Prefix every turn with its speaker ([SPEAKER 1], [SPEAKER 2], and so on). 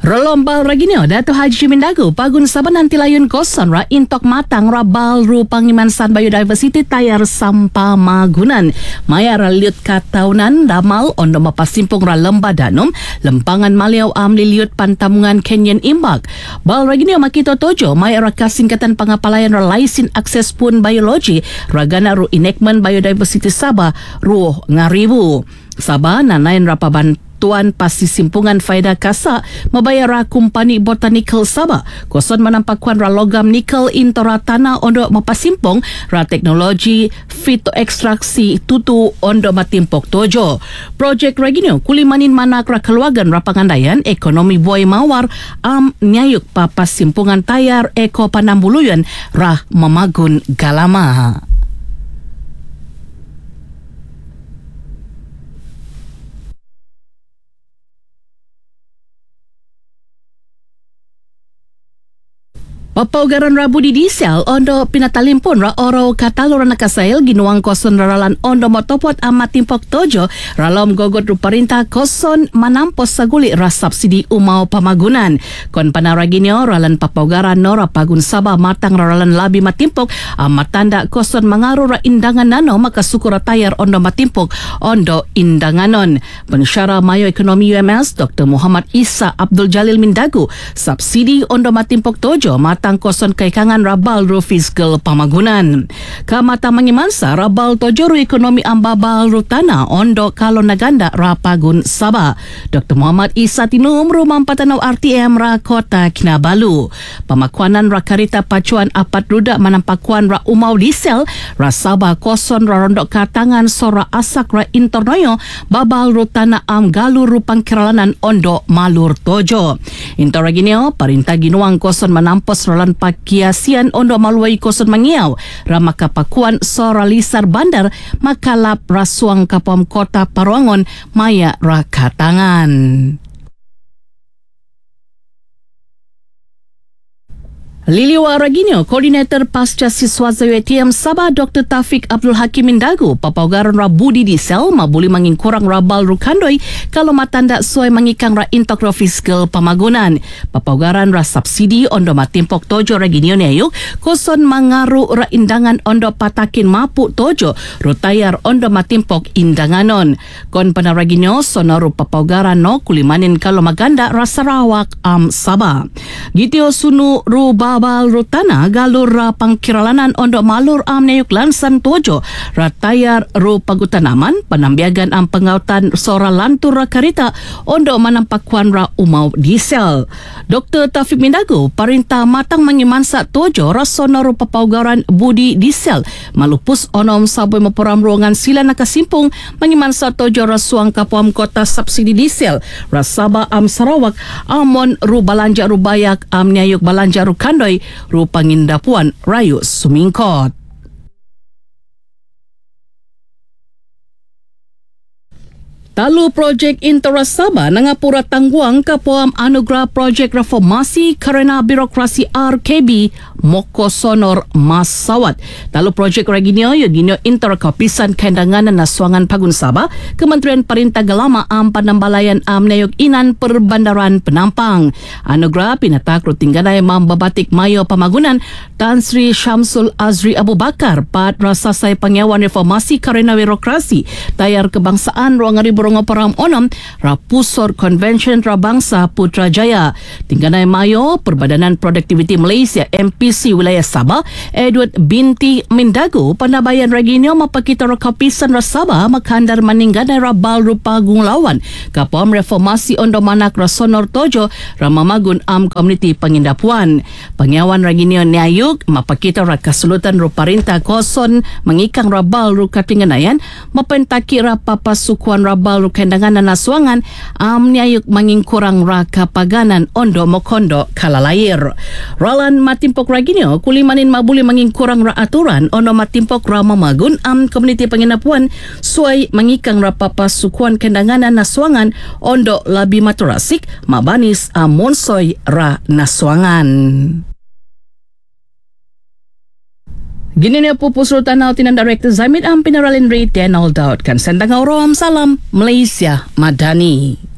[SPEAKER 1] Rolomba raginyo Dato' Haji Mindagu pagun sabanan tilayun koson ra intok matang ra balru pangimansan biodiversity tayar sampa magunan maya ra liut kataunan damal ondo mapasimpung ra lembah danum lempangan maliau liliut pantamungan Kenyan Imbak bal raginyo makito tojo maya ra kasingkatan pangapalayan ra laisin akses pun biologi ragana ru enactment biodiversity Sabah ru ngaribu Sabah nanain rapaban Tuan Pasisimpungan Faida Kasa mabayar ra kumpani Botanical Sabah koson manampakuan ra logam nikel intora tanah ondo mapasimpong ra teknologi fitoekstraksi tutu ondo matimpok tojo. Projek raginyo kulimanin manak ra keluagan ra pangandayan ekonomi buay mawar nyayuk papasimpungan tayar eko panambuluyan ra mamagun galama. Papaugaran rabu di diesel ondo pinatalimpon ra oro katalura nakasail ginuang koson raralan ondo motopot amat timpok tojo ralom gogot ruparinta koson manampos saguli ra subsidi umau pamagunan kon panaraginyo ralan papaugaran no rapagun Sabah matang raralan labi matimpok amat tanda koson mangaru ra indangan nano makasukura tayar ondo matimpok ondo indanganon pensyara mayo ekonomi UMS Dr. Muhammad Isa Abdul Jalil Mindagu subsidi ondo matimpok tojo matang koson kaikangan rabal ru fiskal pamagunan. Kamata mangimansa rabal tojoru ekonomi ambabal ru tanah ondo kalau naganda rapagun Sabah. Dr. Muhammad Isa tinum rumah patanaw RTM ra kota Kinabalu. Pamakuanan ra karita pacuan apat ruda manampakuan ra umau diesel ra Sabah koson ra rondok katangan sora asak ra internoyo babal ru tanah galu ru pangkiralanan ondo malur tojo. Intoragineo parintah ginuang koson manampos ralan pakiasian ondo maluai koson mangiaw ramaka pakuan sora lisar bandar makalap rasuang kapom kota Paruangon maya rakatangan. Liliwa Raginyo, Koordinator Pasca Siswa ZWTM Sabah Dr. Taufik Abdul Hakim Mindagu, papaugaran ra budi diesel mabuli mangingkurang rabal rukandoi kalau matanda suai mangikang ra intok ra fiskal pamagunan. Papaugaran ra subsidi ondo matimpok tojo Raginyo neyuk, koson mangaru ra indangan ondo patakin mapu tojo, rutayar ondo matimpok indanganon. Kon panaraginyo sonoru papaugaran no kulimanin kalau maganda ra Sarawak Sabah. Gitio sunu ruba babal rutana galur ra pangkiralanan ondo malur neyuk lansan tojo ratayar ru pagutanaman panambiagan ang pangautan sora lantur ra karita ondo manampakuan ra umau diesel. Dr. Taufik Mindagu parintah matang mangimansa tojo rasono ru papaugaran budi diesel malupus onom saboy mapuram ruangan sila nakasimpung mangimansa tojo rasuang kapuam kota subsidi diesel rasaba Sarawak amon ru balanja ru bayak nyayuk balanja ru kandoi ru pangindapuan rayu sumingkot. Talu projek Intora Sabah nangapura tangguang kapuam anugerah projek reformasi karena birokrasi RKB Moko Sonor Masawat. Talu projek Raginyo Yoginyo Intora Kapisan Kendanganan Naswangan Pagun Sabah Kementerian Perintah Galama Panambalayan Nayog Inan Perbandaran Penampang. Anugerah pinatak rutingganay mambabatik mayo pamagunan Tan Sri Syamsul Azri Abu Bakar pat rasasay pangyawan reformasi karena birokrasi tayar kebangsaan ruang param onam Rapusor Convention Rabangsa Putrajaya. Tingganay Mayo Perbadanan Produktiviti Malaysia MPC Wilayah Sabah Edward Binti Mindagu panabayan Raginyo mapakita rakapisan ra Sabah makhandar maningganay rabal rupa gunglawan kapom reformasi ondo manak rasonor tojo ramamagun community pangindapuan. Pangyawan Raginyo niayuk mapakita ra kasulutan ruparinta koson mangikang rabal ru katinganayan mapentaki ra papasukuan rabal kendangan na naswangan niayuk mangingkurang ra kapaganan ondo mokondo kalalair. Ralan matimpok Raginyo kulimanin mabuli mangingkurang ra aturan ondo matimpok ra mamagun komuniti panginapuan suai mangikang ra papasukuan kendangan na naswangan ondo labi maturasik mabanis monsoy ra naswangan. Ginina pupus rutanaw tinan Director Zamid ang pinaralin rate Denal Daud kan sendang aurom salam Malaysia Madani.